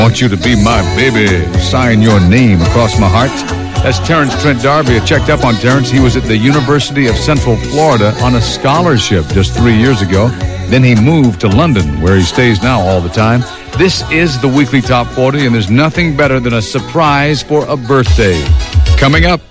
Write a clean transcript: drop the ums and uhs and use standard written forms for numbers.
Want you to be my baby. Sign your name across my heart. That's Terrence Trent D'Arby. I checked up on Terrence. He was at the University of Central Florida on a scholarship just 3 years ago. Then he moved to London, where he stays now all the time. This is the Weekly Top 40, and there's nothing better than a surprise for a birthday. Coming up,